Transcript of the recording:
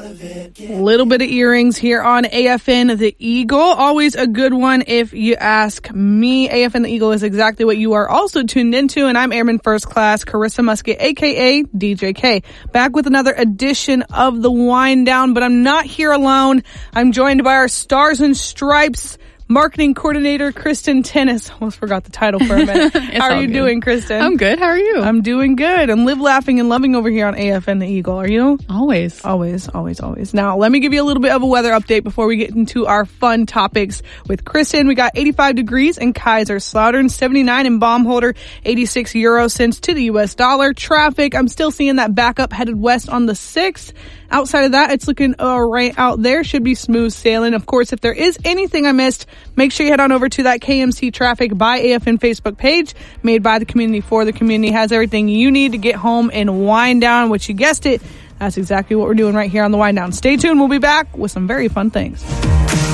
Little bit of earrings here on AFN The Eagle. Always a good one if you ask me. AFN The Eagle is exactly what you are also tuned into, and I'm Airman First Class Carissa Musket, a.k.a. DJ K. Back with another edition of The Wind Down, but I'm not here alone. I'm joined by our Stars and Stripes marketing coordinator, Kristen Tennis. Almost forgot the title for a minute. How are you doing, Kristen? I'm good. How are you? I'm doing good. I'm live laughing and loving over here on AFN The Eagle. Are you? Always. Now, let me give you a little bit of a weather update before we get into our fun topics with Kristen. We got 85 degrees in Kaiserslautern, 79 in Baumholder, 86 euro cents to the U.S. dollar. Traffic, I'm still seeing that back up headed west on the 6th. Outside of that, it's looking right out there. Should be smooth sailing. Of course, if there is anything I missed, make sure you head on over to that KMC Traffic by AFN Facebook page, made by the community for the community. Has everything you need to get home and wind down, which you guessed it, that's exactly what we're doing right here on The Wind Down. Stay tuned. We'll be back with some very fun things.